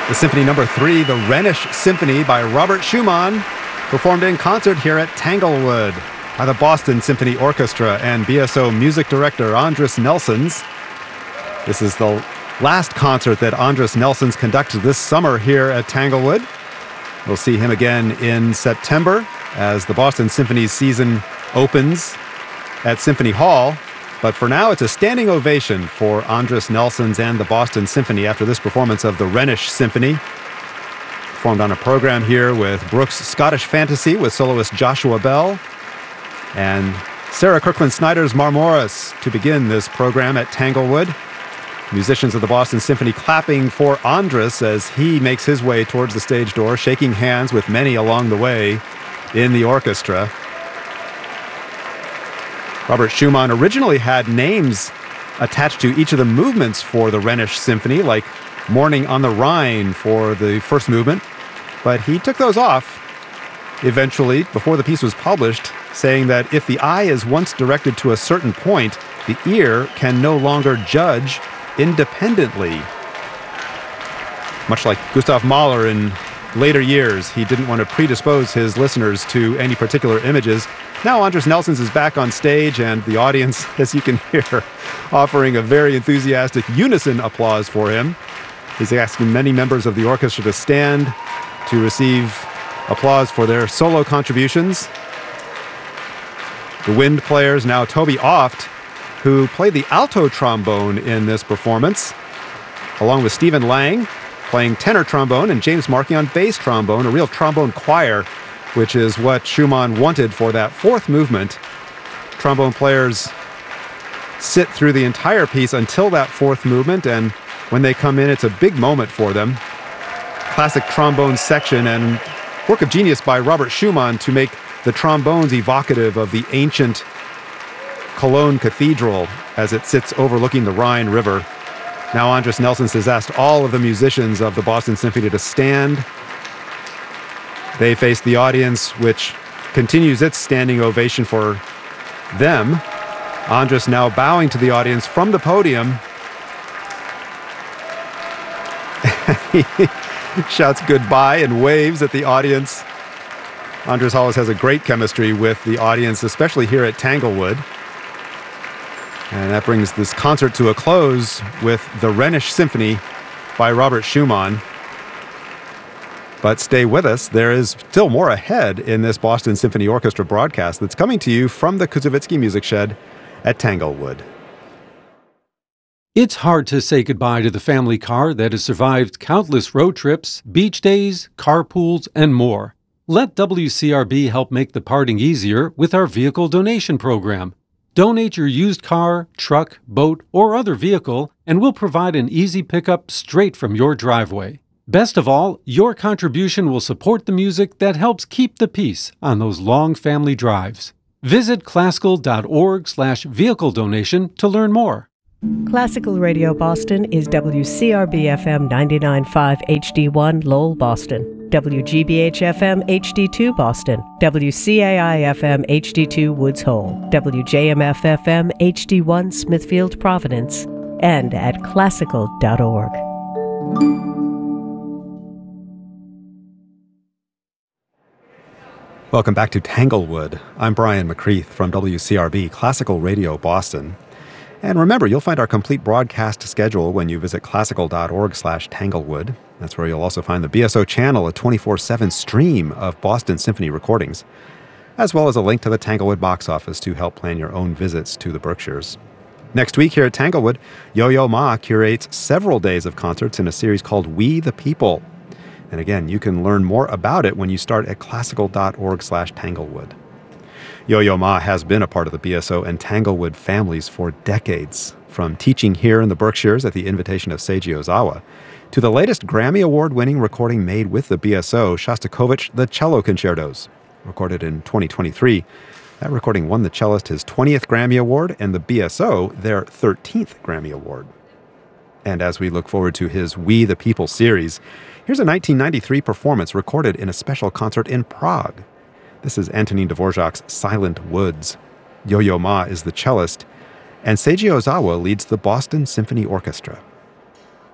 The Symphony Number 3, the Rhenish Symphony by Robert Schumann, performed in concert here at Tanglewood by the Boston Symphony Orchestra and BSO music director Andris Nelsons. This is the last concert that Andris Nelsons conducts this summer here at Tanglewood. We'll see him again in September as the Boston Symphony's season opens at Symphony Hall. But for now, it's a standing ovation for Andris Nelsons and the Boston Symphony after this performance of the Rhenish Symphony. Performed on a program here with Brooks' Scottish Fantasy with soloist Joshua Bell and Sarah Kirkland Snyder's Marmoris to begin this program at Tanglewood. Musicians of the Boston Symphony clapping for Andris as he makes his way towards the stage door, shaking hands with many along the way in the orchestra. Robert Schumann originally had names attached to each of the movements for the Rhenish Symphony, like Morning on the Rhine for the first movement, but he took those off eventually before the piece was published, saying that if the eye is once directed to a certain point, the ear can no longer judge independently. Much like Gustav Mahler in later years, he didn't want to predispose his listeners to any particular images. Now Andris Nelsons is back on stage, and the audience, as you can hear, offering a very enthusiastic unison applause for him. He's asking many members of the orchestra to stand to receive applause for their solo contributions. The wind players, now Toby Oft, who played the alto trombone in this performance, along with Stephen Lang playing tenor trombone and James Markey on bass trombone, a real trombone choir, which is what Schumann wanted for that fourth movement. Trombone players sit through the entire piece until that fourth movement, and when they come in, it's a big moment for them. Classic trombone section and work of genius by Robert Schumann to make the trombones evocative of the ancient Cologne Cathedral as it sits overlooking the Rhine River. Now Andris Nelsons has asked all of the musicians of the Boston Symphony to stand. They face the audience, which continues its standing ovation for them. Andris now bowing to the audience from the podium. He shouts goodbye and waves at the audience. Andris always has a great chemistry with the audience, especially here at Tanglewood. And that brings this concert to a close with the Rhenish Symphony by Robert Schumann. But stay with us. There is still more ahead in this Boston Symphony Orchestra broadcast that's coming to you from the Kuzovitsky Music Shed at Tanglewood. It's hard to say goodbye to the family car that has survived countless road trips, beach days, carpools, and more. Let WCRB help make the parting easier with our vehicle donation program. Donate your used car, truck, boat, or other vehicle, and we'll provide an easy pickup straight from your driveway. Best of all, your contribution will support the music that helps keep the peace on those long family drives. Visit classical.org/vehicle donation to learn more. Classical Radio Boston is WCRB-FM 99.5 HD1 Lowell, Boston, WGBH-FM HD2 Boston, WCAI-FM HD2 Woods Hole, WJMF-FM HD1 Smithfield, Providence, and at classical.org. Welcome back to Tanglewood. I'm Brian McCreath from WCRB Classical Radio Boston. And remember, you'll find our complete broadcast schedule when you visit classical.org/Tanglewood. That's where you'll also find the BSO channel, a 24/7 stream of Boston Symphony recordings, as well as a link to the Tanglewood box office to help plan your own visits to the Berkshires. Next week here at Tanglewood, Yo-Yo Ma curates several days of concerts in a series called We the People. And again, you can learn more about it when you start at classical.org/Tanglewood. Yo-Yo Ma has been a part of the BSO and Tanglewood families for decades, from teaching here in the Berkshires at the invitation of Seiji Ozawa, to the latest Grammy Award-winning recording made with the BSO, Shostakovich The Cello Concertos, recorded in 2023. That recording won the cellist his 20th Grammy Award and the BSO their 13th Grammy Award. And as we look forward to his We the People series, here's a 1993 performance recorded in a special concert in Prague. This is Antonin Dvorak's Silent Woods. Yo-Yo Ma is the cellist, and Seiji Ozawa leads the Boston Symphony Orchestra.